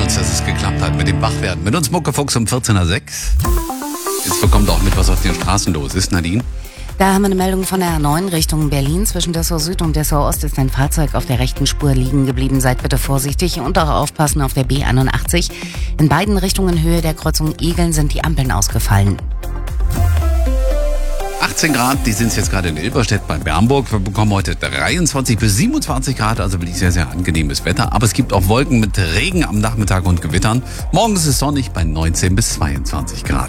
uns, dass es geklappt hat mit dem Wachwerden. Mit uns Muckefuchs um 14.06 Uhr. Jetzt bekommt auch mit, was auf den Straßen los ist, Nadine. Da haben wir eine Meldung von der A9 Richtung Berlin. Zwischen Dessau Süd und Dessau Ost ist ein Fahrzeug auf der rechten Spur liegen geblieben. Seid bitte vorsichtig und auch aufpassen auf der B81. In beiden Richtungen Höhe der Kreuzung Egeln sind die Ampeln ausgefallen. 18 Grad, die sind es jetzt gerade in Ilberstedt bei Bernburg. Wir bekommen heute 23 bis 27 Grad, also wirklich sehr, sehr angenehmes Wetter. Aber es gibt auch Wolken mit Regen am Nachmittag und Gewittern. Morgen ist es sonnig bei 19 bis 22 Grad.